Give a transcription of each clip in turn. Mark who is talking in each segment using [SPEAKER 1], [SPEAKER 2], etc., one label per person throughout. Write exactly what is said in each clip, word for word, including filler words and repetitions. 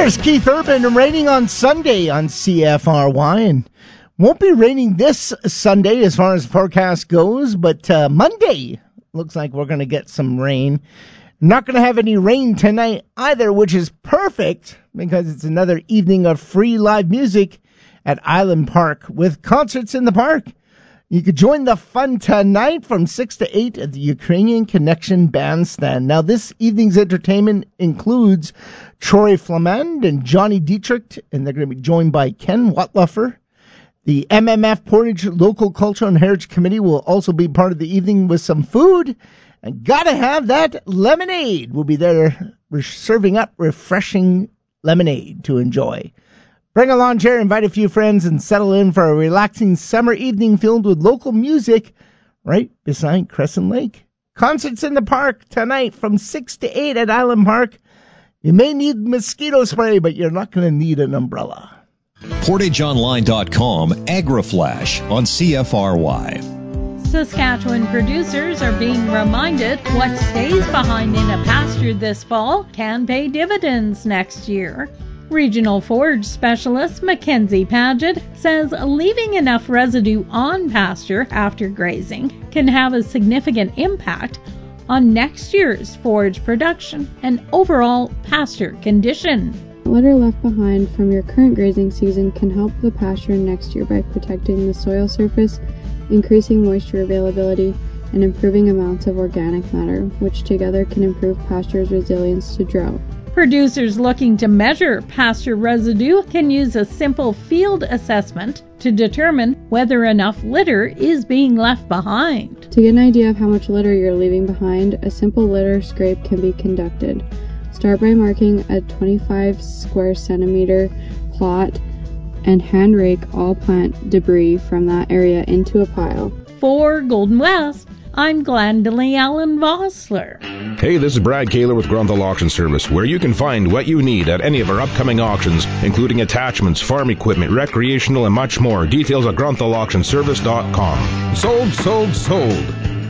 [SPEAKER 1] There's Keith Urban. Raining on Sunday on C F R Y, and won't be raining this Sunday as far as the forecast goes, but uh, Monday looks like we're going to get some rain. Not going to have any rain tonight either, which is perfect because it's another evening of free live music at Island Park with concerts in the park. You could join the fun tonight from six to eight at the Ukrainian Connection Bandstand. Now, this evening's entertainment includes Troy Flamand and Johnny Dietrich, and they're going to be joined by Ken Watluffer. The M M F Portage Local Cultural and Heritage Committee will also be part of the evening with some food. And gotta have that lemonade. We'll be there serving up refreshing lemonade to enjoy. Bring a lawn chair, invite a few friends, and settle in for a relaxing summer evening filled with local music right beside Crescent Lake. Concerts in the park tonight from six to eight at Island Park. You may need mosquito spray, but you're not going to need an umbrella.
[SPEAKER 2] Portage Online dot com AgriFlash on C F R Y.
[SPEAKER 3] Saskatchewan producers are being reminded what stays behind in a pasture this fall can pay dividends next year. Regional forage specialist Mackenzie Paget says leaving enough residue on pasture after grazing can have a significant impact on next year's forage production and overall pasture condition.
[SPEAKER 4] Litter left behind from your current grazing season can help the pasture next year by protecting the soil surface, increasing moisture availability, and improving amounts of organic matter, which together can improve pasture's resilience to drought.
[SPEAKER 3] Producers looking to measure pasture residue can use a simple field assessment to determine whether enough litter is being left behind.
[SPEAKER 4] To get an idea of how much litter you're leaving behind, a simple litter scrape can be conducted. Start by marking a twenty-five square centimeter plot and hand rake all plant debris from that area into a pile.
[SPEAKER 3] For Golden West, I'm Glendalee Allen Vossler.
[SPEAKER 5] Hey, this is Brad Kaler with Grunthal Auction Service, where you can find what you need at any of our upcoming auctions, including attachments, farm equipment, recreational, and much more. Details at grunthal auction service dot com. Sold, sold, sold.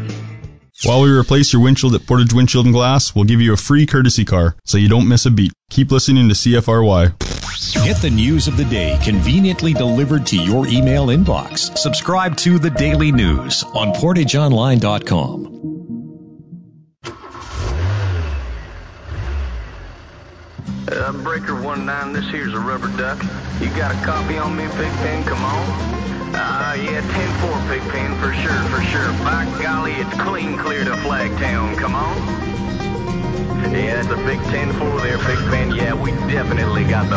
[SPEAKER 6] While we replace your windshield at Portage Windshield and Glass, we'll give you a free courtesy car, so you don't miss a beat. Keep listening to C F R Y.
[SPEAKER 2] Get the news of the day conveniently delivered to your email inbox. Subscribe to The Daily News on Portage Online dot com.
[SPEAKER 7] Uh, breaker one nine, this here's a rubber duck. You got a copy on me, Pigpen? Come on. Uh, yeah, ten four, Pigpen, for sure, for sure. By golly, it's clean clear to Flagtown. Come on. Yeah, it's a big ten four there, Pigpen. Yeah, we definitely got the